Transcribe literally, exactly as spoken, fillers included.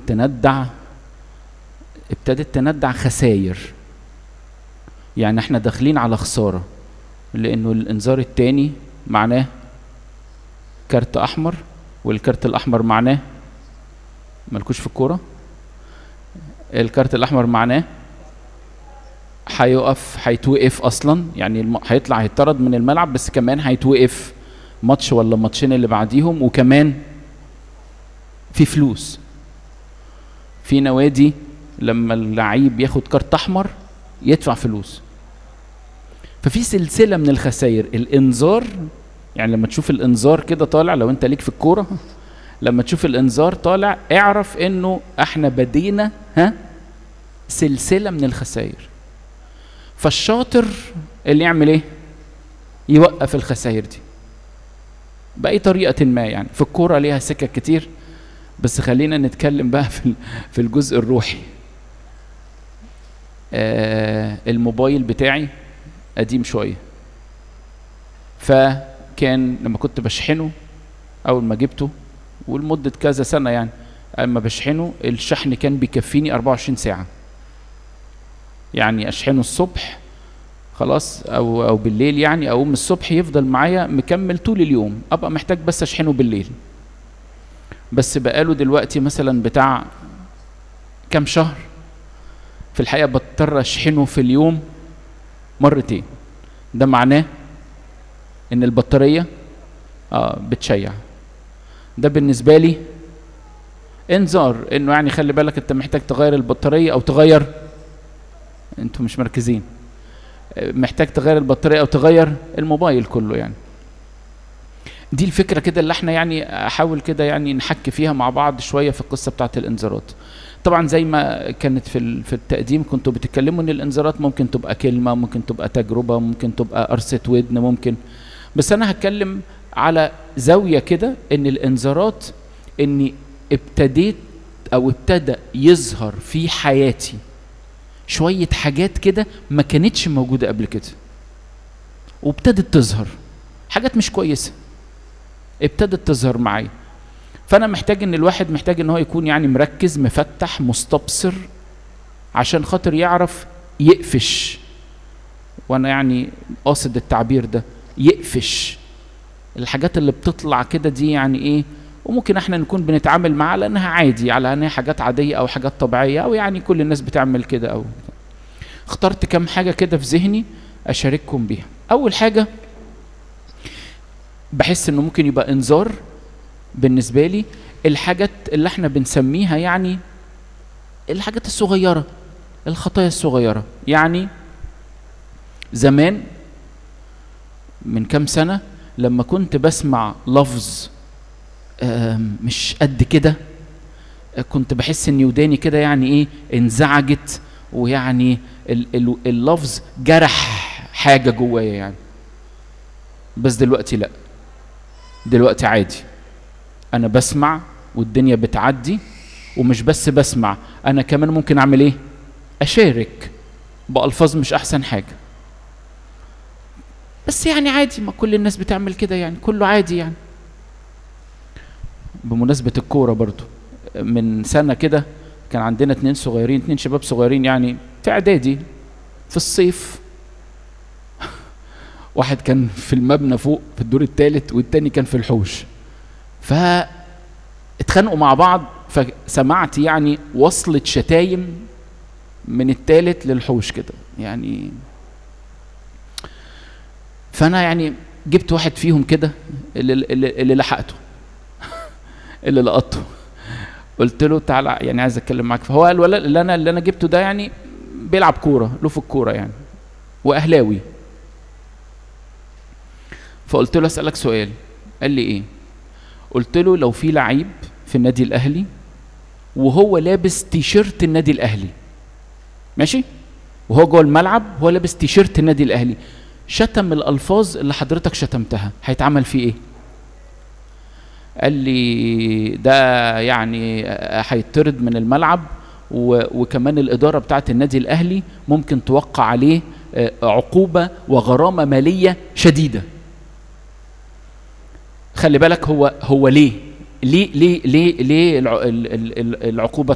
تندع، ابتدت تندع خساير. يعني احنا داخلين على خسارة، لانه الانذار التاني معناه كارت احمر، والكارت الاحمر معناه مالكوش في الكورة، الكارت الاحمر معناه هيقف، هيتوقف اصلا، يعني هيطلع هيطرد من الملعب، بس كمان هيتوقف ماتش ولا ماتشين اللي بعديهم، وكمان في فلوس. في نوادي لما اللعيب ياخد كارت احمر يدفع فلوس. ففي سلسله من الخسائر. الانذار، يعني لما تشوف الانذار كده طالع، لو انت ليك في الكوره، لما تشوف الانذار طالع اعرف انه احنا بدينا ها سلسله من الخسائر. فالشاطر اللي يعمل ايه؟ يوقف الخسائر دي باي طريقه ما. يعني في الكوره ليها سكك كتير، بس خلينا نتكلم بقى في في الجزء الروحي. آه الموبايل بتاعي قديم شويه، فكان لما كنت بشحنه اول ما جبته ولمده كذا سنه، يعني اما بشحنه الشحن كان بيكفيني أربعة وعشرين ساعه. يعني اشحنه الصبح خلاص او او بالليل، يعني اقوم الصبح يفضل معايا مكمل طول اليوم، ابقى محتاج بس اشحنه بالليل. بس بقاله دلوقتي مثلا بتاع كام شهر في الحقيقه بضطر اشحنه في اليوم مرتين. ده معناه ان البطاريه اه بتشيع. ده بالنسبه لي انذار انه يعني خلي بالك انت محتاج تغير البطاريه، او تغير، انتوا مش مركزين، محتاج تغير البطاريه او تغير الموبايل كله. يعني دي الفكره كده اللي احنا يعني احاول كده يعني نحكي فيها مع بعض شويه في القصه بتاعت الانذارات. طبعا زي ما كانت في في التقديم كنتوا بتتكلموا ان الانذارات ممكن تبقى كلمه، ممكن تبقى تجربه، ممكن تبقى قرصه ودن، ممكن. بس انا هتكلم على زاويه كده، ان الانذارات اني ابتديت او ابتدى يظهر في حياتي شويه حاجات كده ما كانتش موجوده قبل كده، وابتدت تظهر حاجات مش كويسه، ابتدت تظهر معايا. فانا محتاج ان الواحد محتاج ان هو يكون يعني مركز مفتح مستبصر، عشان خاطر يعرف يقفش. وانا يعني قاصد التعبير ده، يقفش الحاجات اللي بتطلع كده دي يعني ايه. وممكن احنا نكون بنتعامل معاها لانها عادي، على انها حاجات عاديه او حاجات طبيعيه، او يعني كل الناس بتعمل كده. او اخترت كم حاجه كده في ذهني اشارككم بيها. اول حاجه بحس انه ممكن يبقى انذار بالنسبه لي، الحاجات اللي احنا بنسميها يعني الحاجات الصغيره، الخطايا الصغيره. يعني زمان من كام سنه لما كنت بسمع لفظ مش قد كده، كنت بحس ان وداني كده يعني ايه انزعجت، ويعني اللفظ جرح حاجه جوايا يعني. بس دلوقتي لا، دلوقتي عادي، انا بسمع والدنيا بتعدي، ومش بس بسمع، انا كمان ممكن اعمل ايه؟ اشارك بألفاظ مش احسن حاجه، بس يعني عادي، ما كل الناس بتعمل كده يعني، كله عادي يعني. بمناسبه الكوره برضو، من سنه كده كان عندنا اتنين صغيرين، اتنين شباب صغيرين يعني في اعدادي في الصيف. واحد كان في المبنى فوق في الدور الثالث، والتاني كان في الحوش، فاتخانقوا مع بعض. فسمعت يعني وصلة شتايم من الثالث للحوش كده يعني. فانا يعني جبت واحد فيهم كده اللي, اللي, اللي لحقته اللي لقطته، قلت له تعالى يعني عايز اتكلم معاك. فهو الولد اللي انا اللي انا جبته ده يعني بيلعب كوره، له في الكوره يعني، واهلاوي. فقلت له اسالك سؤال. قال لي ايه؟ قلت له لو في لعيب في النادي الاهلي وهو لابس تيشيرت النادي الاهلي، ماشي، وهو جوه الملعب هو لابس تيشيرت النادي الاهلي، شتم الالفاظ اللي حضرتك شتمتها، هيتعمل فيه ايه؟ قال لي ده يعني هيطرد من الملعب، وكمان الاداره بتاعه النادي الاهلي ممكن توقع عليه عقوبه وغرامه ماليه شديده. خلي بالك، هو هو ليه ليه ليه ليه, ليه العقوبه